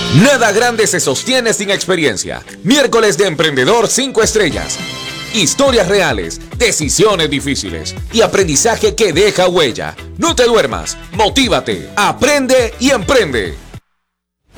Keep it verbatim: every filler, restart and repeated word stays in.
Nada grande se sostiene sin experiencia. Miércoles de Emprendedor cinco estrellas. Historias reales, decisiones difíciles y aprendizaje que deja huella. No te duermas, motívate, aprende y emprende.